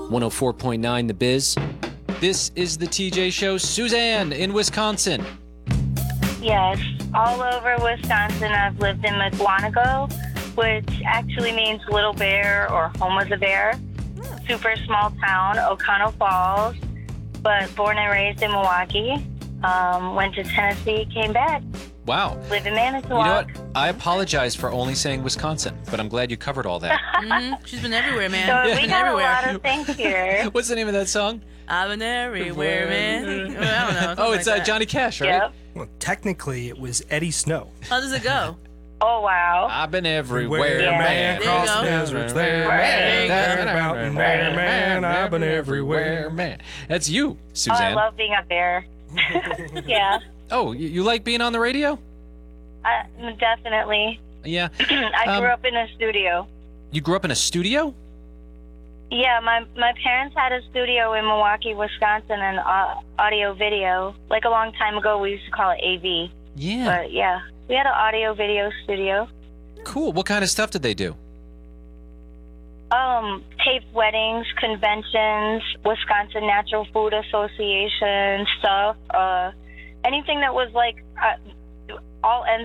104.9 The Biz. This is the TJ Show. Suzanne in Wisconsin. Yes, all over Wisconsin. I've lived in McWanago, which actually means little bear or home of the bear. Super small town, Oconto Falls, but born and raised in Milwaukee. Went to Tennessee, came back. Wow. Live in Manitowoc. You know what? I apologize for only saying Wisconsin, but I'm glad you covered all that. She's been everywhere, man. So She's we been got everywhere. a lot of things here. What's the name of that song? I've been everywhere, man. I don't know. Oh, it's Johnny Cash, right? Yep. Well, technically, it was Eddie Snow. How does it go? Oh, wow. I've been everywhere, Yeah. man. There you Across go. the deserts there, Right. man. About and there, man. I've been everywhere. man. That's you, Oh, I Suzanne. love being a bear. Yeah, Oh, you like being on the radio? definitely. Yeah. I grew up in a studio. You grew up in a studio? Yeah, my parents had a studio in Milwaukee, Wisconsin, and audio video. Like a long time ago, we used to call it AV. Yeah. But yeah, we had an audio video studio. Cool. What kind of stuff did they do? Taped weddings, conventions, Wisconsin Natural Food Association stuff. Anything that was like all ends